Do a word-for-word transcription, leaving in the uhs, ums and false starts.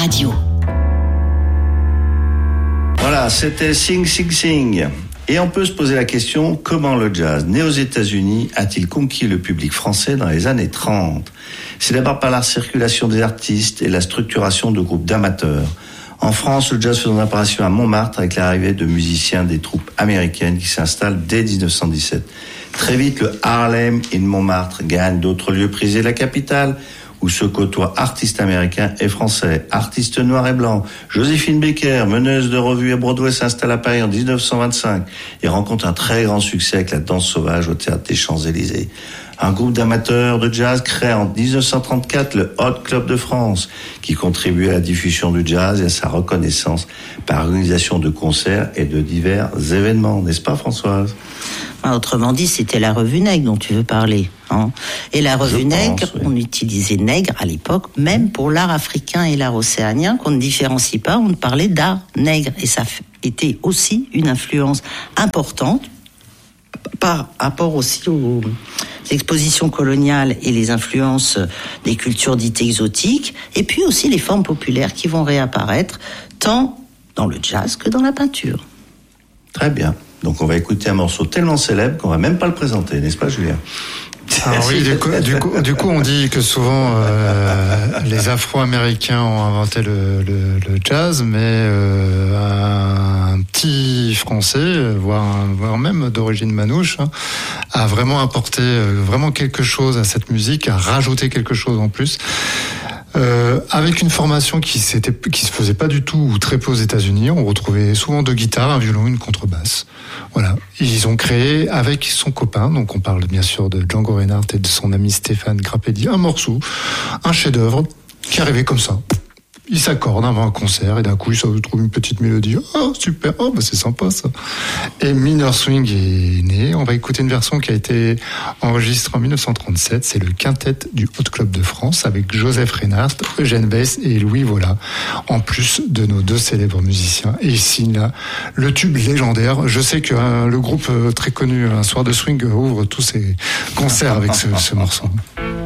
Radio. Voilà, c'était Sing Sing Sing. Et on peut se poser la question, comment le jazz, né aux États-Unis, a-t-il conquis le public français dans les années trente ? C'est d'abord par la circulation des artistes et la structuration de groupes d'amateurs. En France, le jazz fait son apparition à Montmartre avec l'arrivée de musiciens des troupes américaines qui s'installent dès dix-neuf cent dix-sept. Très vite, le Harlem in Montmartre gagne d'autres lieux prisés de la capitale, où se côtoient artistes américains et français, artistes noirs et blancs. Joséphine Baker, meneuse de revue à Broadway, s'installe à Paris en dix-neuf cent vingt-cinq et rencontre un très grand succès avec la danse sauvage au théâtre des Champs-Élysées. Un groupe d'amateurs de jazz crée en dix-neuf cent trente-quatre le Hot Club de France, qui contribue à la diffusion du jazz et à sa reconnaissance par l'organisation de concerts et de divers événements. N'est-ce pas, Françoise ? Autrement dit, c'était la revue Nègre dont tu veux parler. Hein. Et la revue Je Nègre, pense, oui. On utilisait Nègre à l'époque, même pour l'art africain et l'art océanien, qu'on ne différencie pas, on parlait d'art nègre. Et ça était aussi une influence importante par rapport aussi aux expositions coloniales et les influences des cultures dites exotiques, et puis aussi les formes populaires qui vont réapparaître tant dans le jazz que dans la peinture. Très bien. Donc on va écouter un morceau tellement célèbre qu'on va même pas le présenter, n'est-ce pas, Julien ? Alors oui, du coup, du coup, du coup, on dit que souvent euh, les Afro-Américains ont inventé le, le, le jazz, mais euh, un petit Français, voire, voire même d'origine manouche, hein, a vraiment apporté euh, vraiment quelque chose à cette musique, a rajouté quelque chose en plus. Euh, avec une formation qui s'était, qui se faisait pas du tout ou très peu aux États-Unis, on retrouvait souvent deux guitares, un violon, une contrebasse. Voilà. Ils ont créé avec son copain, donc on parle bien sûr de Django Reinhardt et de son ami Stéphane Grappelli, un morceau, un chef-d'œuvre qui arrivait comme ça. Ils s'accordent avant un concert et d'un coup ils se trouvent une petite mélodie. Oh super, oh bah c'est sympa ça. Et Minor Swing est né. On va écouter une version qui a été enregistrée en dix-neuf cent trente-sept. C'est le quintet du Hot Club de France avec Joseph Reinhardt, Eugène Weiss et Louis Vola, en plus de nos deux célèbres musiciens. Et il signe là le tube légendaire. Je sais que euh, le groupe euh, très connu Un soir de swing ouvre tous ses concerts avec ce, ce morceau.